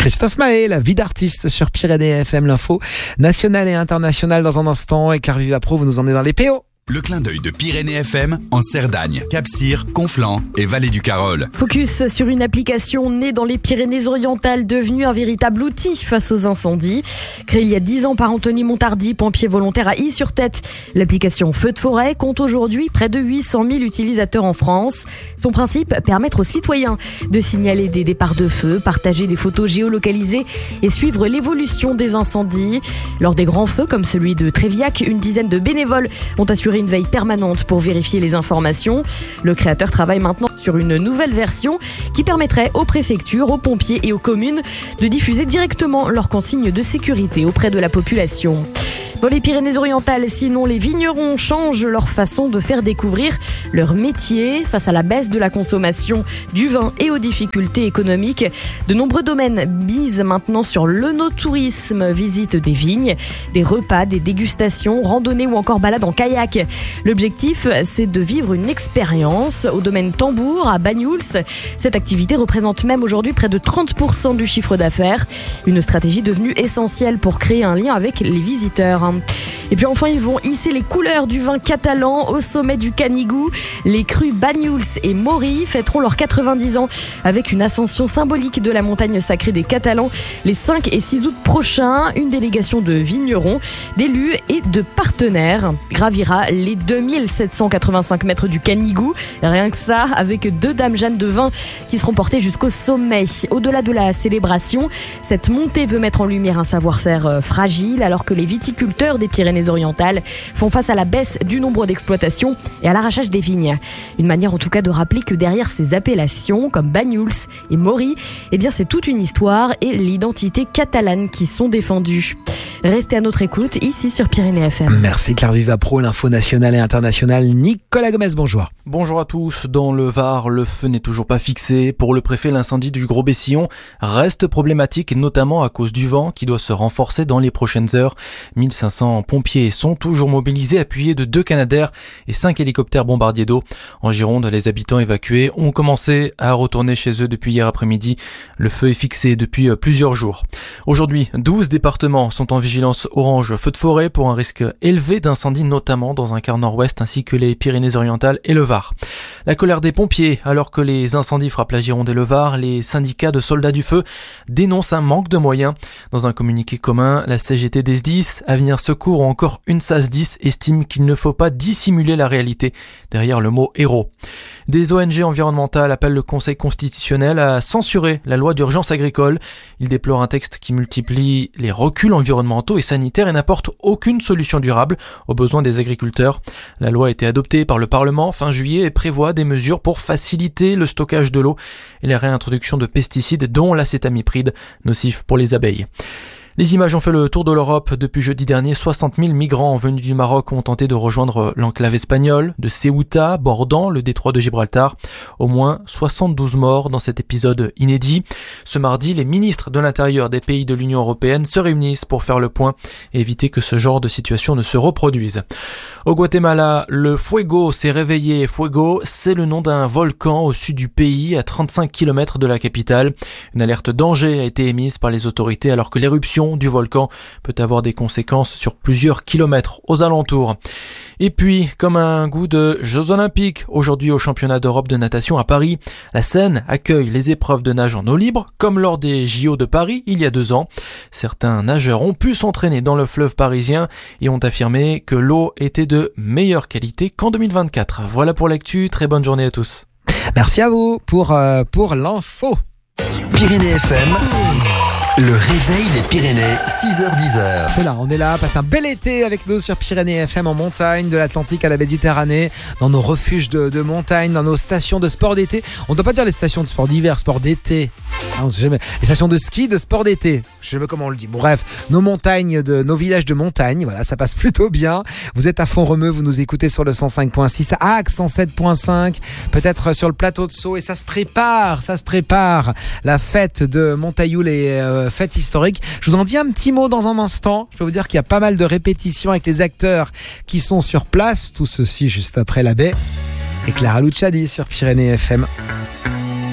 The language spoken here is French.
Christophe Mahé, la vie d'artiste sur Pyrénées FM, l'info nationale et internationale dans un instant. Et Car Viva Pro, vous nous emmenez dans les PO. Le clin d'œil de Pyrénées FM en Cerdagne, Cap-Cyr, Conflans et Vallée du Carol. Focus sur une application née dans les Pyrénées-Orientales, devenue un véritable outil face aux incendies. Créée il y a 10 ans par Anthony Montardi, pompier volontaire à Y-sur-Tête, l'application Feu de forêt compte aujourd'hui près de 800 000 utilisateurs en France. Son principe, permettre aux citoyens de signaler des départs de feu, partager des photos géolocalisées et suivre l'évolution des incendies. Lors des grands feux comme celui de Tréviac, une dizaine de bénévoles ont assuré une veille permanente pour vérifier les informations. Le créateur travaille maintenant sur une nouvelle version qui permettrait aux préfectures, aux pompiers et aux communes de diffuser directement leurs consignes de sécurité auprès de la population. Dans les Pyrénées-Orientales, sinon, les vignerons changent leur façon de faire découvrir leur métier face à la baisse de la consommation du vin et aux difficultés économiques. De nombreux domaines misent maintenant sur l'œnotourisme, visite des vignes, des repas, des dégustations, randonnées ou encore balades en kayak. L'objectif, c'est de vivre une expérience. Au domaine tambour, à Banyuls, cette activité représente même aujourd'hui près de 30% du chiffre d'affaires. Une stratégie devenue essentielle pour créer un lien avec les visiteurs. Et puis enfin, ils vont hisser les couleurs du vin catalan au sommet du Canigou. Les crus Banyuls et Mori fêteront leurs 90 ans avec une ascension symbolique de la montagne sacrée des Catalans les 5 et 6 août prochains. Une délégation de vignerons, d'élus et de partenaires gravira les 2785 mètres du Canigou. Rien que ça, avec 2 dames Jeanne de vin qui seront portées jusqu'au sommet. Au-delà de la célébration, cette montée veut mettre en lumière un savoir-faire fragile alors que les viticulteurs des Pyrénées-Orientales font face à la baisse du nombre d'exploitations et à l'arrachage des vignes. Une manière en tout cas de rappeler que derrière ces appellations comme Banyuls et Mori, eh bien c'est toute une histoire et l'identité catalane qui sont défendues. Restez à notre écoute ici sur Pyrénées FM. Merci Car Viva Pro, l'info nationale et internationale. Nicolas Gomez, bonjour. Bonjour à tous. Dans le Var, le feu n'est toujours pas fixé. Pour le préfet, l'incendie du Gros-Bessillon reste problématique, notamment à cause du vent qui doit se renforcer dans les prochaines heures. 1500 pompiers sont toujours mobilisés, appuyés de 2 Canadair et 5 hélicoptères bombardiers d'eau. En Gironde, les habitants évacués ont commencé à retourner chez eux depuis hier après-midi. Le feu est fixé depuis plusieurs jours. Aujourd'hui, 12 départements sont en vigilance orange feu de forêt pour un risque élevé d'incendie, notamment dans un quart nord-ouest ainsi que les Pyrénées-Orientales et le Var. La colère des pompiers, alors que les incendies frappent la Gironde et le Var, les syndicats de soldats du feu dénoncent un manque de moyens. Dans un communiqué commun, la CGT des SDIS, Avenir Secours ou encore UNSAS 10 estiment qu'il ne faut pas dissimuler la réalité derrière le mot héros. Des ONG environnementales appellent le Conseil constitutionnel à censurer la loi d'urgence agricole. Ils déplorent un texte qui multiplie les reculs environnementaux et sanitaires et n'apporte aucune solution durable aux besoins des agriculteurs. La loi a été adoptée par le Parlement fin juillet et prévoit des mesures pour faciliter le stockage de l'eau et la réintroduction de pesticides dont l'acétamipride, nocif pour les abeilles. Les images ont fait le tour de l'Europe. Depuis jeudi dernier, 60 000 migrants venus du Maroc ont tenté de rejoindre l'enclave espagnole de Ceuta, bordant le détroit de Gibraltar. Au moins 72 morts dans cet épisode inédit. Ce mardi, les ministres de l'Intérieur des pays de l'Union européenne se réunissent pour faire le point et éviter que ce genre de situation ne se reproduise. Au Guatemala, le Fuego s'est réveillé. Fuego, c'est le nom d'un volcan au sud du pays, à 35 km de la capitale. Une alerte danger a été émise par les autorités alors que l'éruption du volcan peut avoir des conséquences sur plusieurs kilomètres aux alentours. Et puis, comme un goût de Jeux Olympiques, aujourd'hui au championnat d'Europe de natation à Paris, la Seine accueille les épreuves de nage en eau libre, comme lors des JO de Paris il y a 2 ans. Certains nageurs ont pu s'entraîner dans le fleuve parisien et ont affirmé que l'eau était de meilleure qualité qu'en 2024. Voilà pour l'actu, très bonne journée à tous. Merci à vous pour l'info. Pyrénées FM. Le réveil des Pyrénées, 6h-10h. C'est là, on est là, passe un bel été avec nous sur Pyrénées FM en montagne, de l'Atlantique à la Méditerranée, dans nos refuges de montagne, dans nos stations de sport d'été. On ne doit pas dire les stations de sport d'hiver, sport d'été. On sait jamais. Les stations de ski, de sport d'été. Je sais jamais comment on le dit. Bon, bref, nos montagnes, nos villages de montagne, voilà, ça passe plutôt bien. Vous êtes à Font-Romeu, vous nous écoutez sur le 105.6, à Agde 107.5, peut-être sur le plateau de Sceaux, et ça se prépare. La fête de Montailloul et fête historique. Je vous en dis un petit mot dans un instant. Je peux vous dire qu'il y a pas mal de répétitions avec les acteurs qui sont sur place. Tout ceci juste après la baie et Clara Luciani sur Pyrénées FM.